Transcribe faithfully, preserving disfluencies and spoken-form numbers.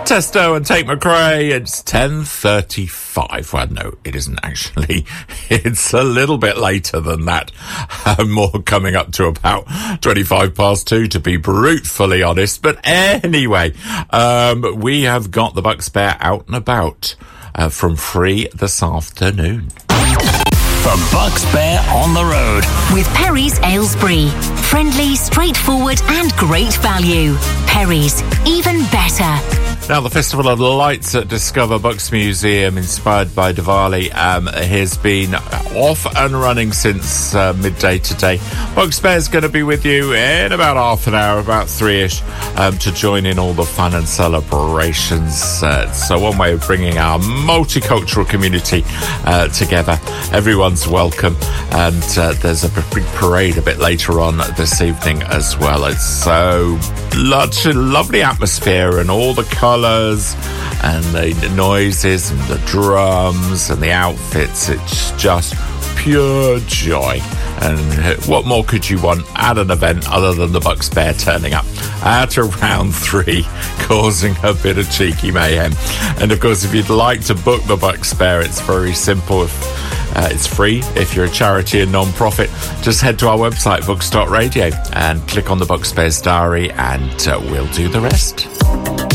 Testo and Tate McRae. It's ten thirty-five. Well, no, it isn't actually. It's a little bit later than that. Uh, more coming up to about twenty-five past two, to be brutally honest. But anyway, um, we have got the Bucks Bear out and about uh, from Free this afternoon. The Bucks Bear on the road with Perry's Aylesbury. Friendly, straightforward and great value. Perry's, even better. Now, the Festival of Lights at Discover Bucks Museum, inspired by Diwali, um, has been off and running since uh, midday today. Bucks Bear's going to be with you in about half an hour, about three-ish, um, to join in all the fun and celebrations. Uh, so one way of bringing our multicultural community uh, together. Everyone's welcome, and uh, there's a big parade a bit later on this evening as well. It's so such a lovely atmosphere, and all the colours and the noises and the drums and the outfits. It's just pure joy. And what more could you want at an event other than the Bucks Bear turning up at around three, causing a bit of cheeky mayhem? And of course, if you'd like to book the Bucks Bear, it's very simple. If, uh, it's free. If you're a charity and non-profit, just head to our website, books dot radio, and click on the Bucks Bear's diary, and uh, we'll do the rest.